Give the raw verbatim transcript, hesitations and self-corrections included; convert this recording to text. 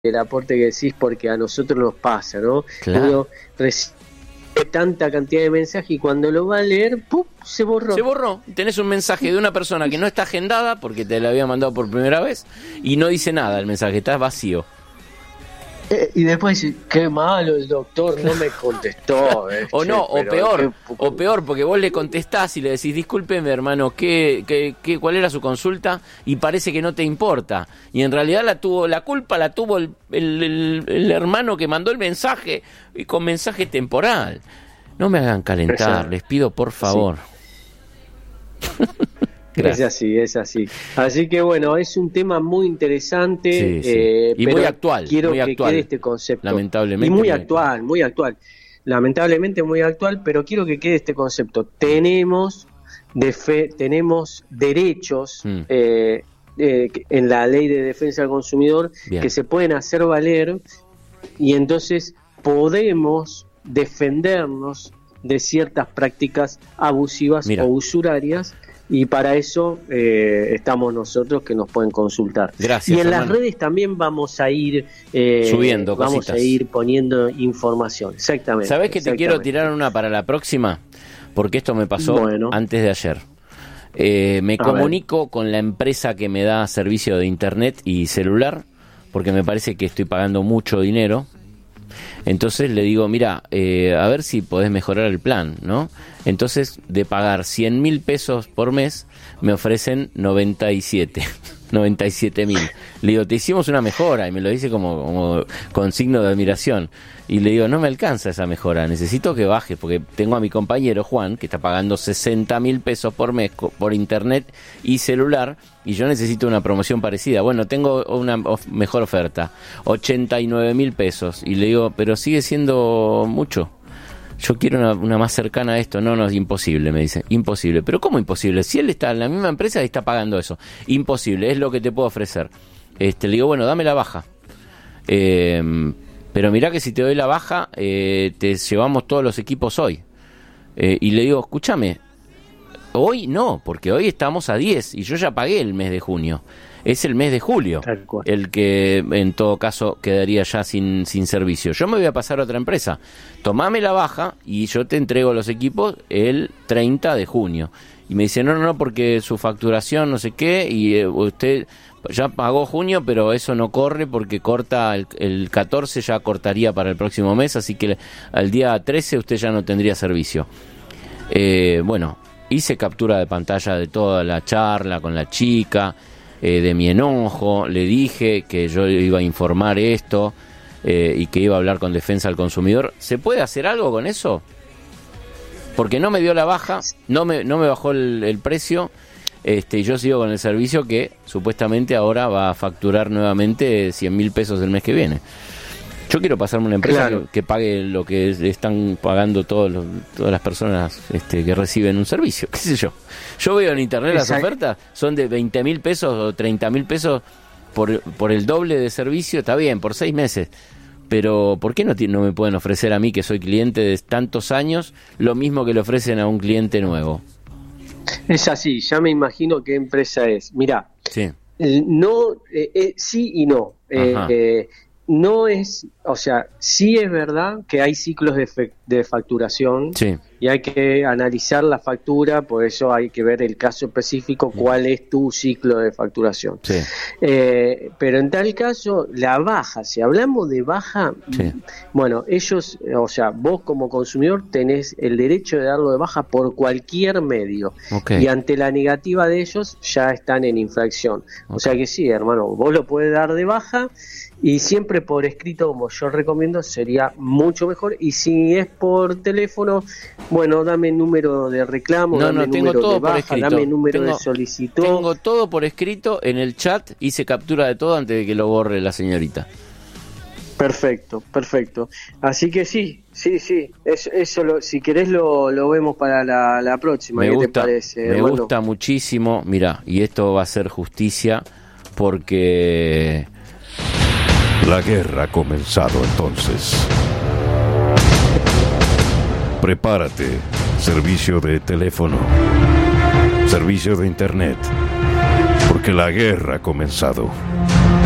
el aporte que decís, porque a nosotros nos pasa, ¿no? Claro. Uno recibe tanta cantidad de mensajes y cuando lo va a leer, ¡pum!, se borró. Se borró. Tenés un mensaje de una persona que no está agendada porque te la había mandado por primera vez y no dice nada el mensaje, está vacío. Eh, y después dice, qué malo el doctor, no me contestó. Eh, o no, che, o peor, qué... o peor, porque vos le contestás y le decís, discúlpeme hermano, ¿qué, qué, qué, ¿cuál era su consulta? Y parece que no te importa. Y en realidad la tuvo la culpa la tuvo el, el, el, el hermano que mandó el mensaje, y con mensaje temporal. No me hagan calentar, Exacto. Les pido por favor. Sí. Es así, es así. Así que bueno, es un tema muy interesante, sí, sí. Eh, y pero muy actual. Quiero muy que actual, quede este concepto. Lamentablemente. Y muy, muy actual, muy actual. Lamentablemente muy actual, pero quiero que quede este concepto. Tenemos de fe, tenemos derechos mm. eh, eh, en la Ley de Defensa del Consumidor Bien. Que se pueden hacer valer y entonces podemos defendernos de ciertas prácticas abusivas Mira. O usurarias. Y para eso eh, estamos nosotros, que nos pueden consultar. Gracias. Y en hermano. Las redes también vamos a ir eh, subiendo vamos cositas. a ir poniendo información. Exactamente. ¿Sabés que exactamente. Te quiero tirar una para la próxima? Porque esto me pasó bueno. antes de ayer. Eh, me a comunico ver. Con la empresa que me da servicio de internet y celular, porque me parece que estoy pagando mucho dinero. Entonces le digo, mira, eh, a ver si podés mejorar el plan, ¿no? Entonces, de pagar cien mil pesos por mes, me ofrecen noventa y siete mil. Le digo, te hicimos una mejora, y me lo dice como, como con signo de admiración. Y le digo, no me alcanza esa mejora, necesito que baje, porque tengo a mi compañero Juan, que está pagando sesenta mil pesos por mes por internet y celular, y yo necesito una promoción parecida. Bueno, tengo una of- mejor oferta, ochenta y nueve mil pesos. Y le digo, pero sigue siendo mucho. Yo quiero una, una más cercana a esto. No, no, es imposible, me dice. Imposible. ¿Pero cómo imposible? Si él está en la misma empresa y está pagando eso. Imposible, es lo que te puedo ofrecer. Este, le digo, bueno, dame la baja. Eh, pero mirá que si te doy la baja, eh, te llevamos todos los equipos hoy. Eh, y le digo, escúchame, hoy no, porque hoy estamos a diez y yo ya pagué el mes de junio. Es el mes de julio el que en todo caso quedaría ya sin, sin servicio. Yo me voy a pasar a otra empresa. Tomame la baja y yo te entrego los equipos el treinta de junio. Y me dice, no, no, no, porque su facturación no sé qué, y eh, usted ya pagó junio, pero eso no corre porque corta el, el catorce, ya cortaría para el próximo mes, así que al día trece usted ya no tendría servicio. Eh, bueno, hice captura de pantalla de toda la charla con la chica, eh, de mi enojo, le dije que yo iba a informar esto eh, y que iba a hablar con Defensa del Consumidor. ¿Se puede hacer algo con eso? Porque no me dio la baja, no me, no me bajó el, el precio, este, y yo sigo con el servicio que supuestamente ahora va a facturar nuevamente cien mil pesos el mes que viene. Yo quiero pasarme a una empresa claro. que, que pague lo que están pagando todos los, todas las personas este, que reciben un servicio, qué sé yo. Yo veo en internet Exacto. Las ofertas, son de veinte mil pesos o treinta mil pesos por, por el doble de servicio, está bien, por seis meses. Pero ¿por qué no, t- no me pueden ofrecer a mí, que soy cliente de tantos años, lo mismo que le ofrecen a un cliente nuevo? Es así, ya me imagino qué empresa es. Mirá, sí, no, eh, eh, sí y no. Eh, eh, no es, o sea, sí es verdad que hay ciclos de, fe- de facturación sí. y hay que analizar la factura, por eso hay que ver el caso específico, cuál es tu ciclo de facturación. Sí. Eh, pero en tal caso, la baja, si hablamos de baja, sí. bueno, ellos, o sea, vos como consumidor tenés el derecho de darlo de baja por cualquier medio. Okay. Y ante la negativa de ellos, ya están en infracción. Okay. O sea que sí, hermano, vos lo podés dar de baja. Y siempre por escrito, como yo recomiendo, sería mucho mejor. Y si es por teléfono, bueno, dame número de reclamo, no, dame no, tengo número todo de baja, por escrito. dame número tengo, de solicitud. Tengo todo por escrito en el chat, hice captura de todo antes de que lo borre la señorita. Perfecto, perfecto. Así que sí, sí, sí. Eso, eso lo, si querés lo, lo vemos para la, la próxima. Me ¿Qué gusta, te parece, me hermano? gusta muchísimo. Mirá, y esto va a ser justicia porque... La guerra ha comenzado entonces. Prepárate. Servicio de teléfono. Servicio de internet. Porque la guerra ha comenzado.